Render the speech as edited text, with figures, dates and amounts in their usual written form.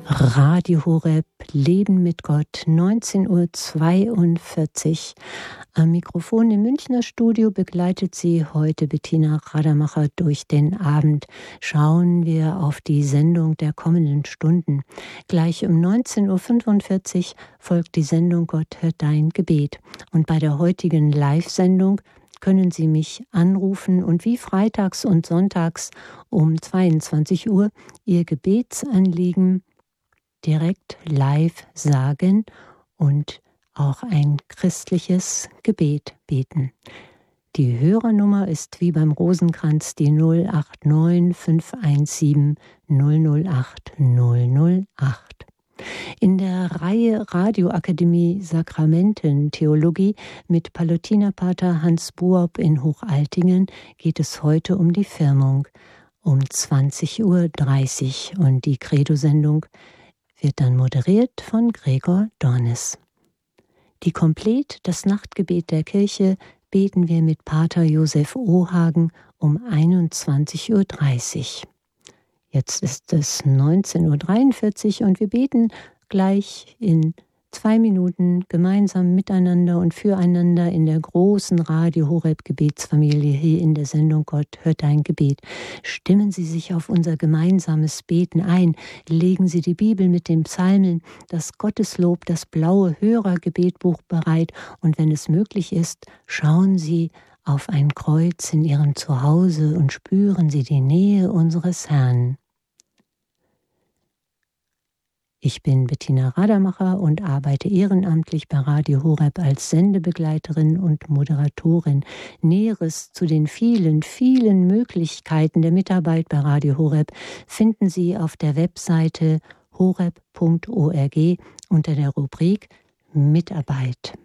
Radio Horeb, Leben mit Gott, 19:42 Uhr. Am Mikrofon im Münchner Studio begleitet Sie heute Bettina Radermacher durch den Abend. Schauen wir auf die Sendung der kommenden Stunden. Gleich um 19:45 Uhr folgt die Sendung Gott hört dein Gebet. Und bei der heutigen Live-Sendung können Sie mich anrufen und wie freitags und sonntags um 22 Uhr Ihr Gebetsanliegen direkt live sagen und auch ein christliches Gebet beten. Die Hörernummer ist wie beim Rosenkranz die 089 517 008 008. In der Reihe Radioakademie Sakramententheologie mit Pallotinerpater Hans Buob in Hochaltingen geht es heute um die Firmung um 20:30 Uhr und die Credo-Sendung wird dann moderiert von Gregor Dornis. Die Komplett, das Nachtgebet der Kirche, beten wir mit Pater Josef Ohagen um 21:30 Uhr. Jetzt ist es 19:43 Uhr und wir beten gleich in 2 Minuten gemeinsam miteinander und füreinander in der großen Radio Horeb Gebetsfamilie hier in der Sendung Gott hört dein Gebet. Stimmen Sie sich auf unser gemeinsames Beten ein. Legen Sie die Bibel mit den Psalmen, das Gotteslob, das blaue Hörergebetbuch bereit und wenn es möglich ist, schauen Sie auf ein Kreuz in Ihrem Zuhause und spüren Sie die Nähe unseres Herrn. Ich bin Bettina Radermacher und arbeite ehrenamtlich bei Radio Horeb als Sendebegleiterin und Moderatorin. Näheres zu den vielen, vielen Möglichkeiten der Mitarbeit bei Radio Horeb finden Sie auf der Webseite horeb.org unter der Rubrik Mitarbeit.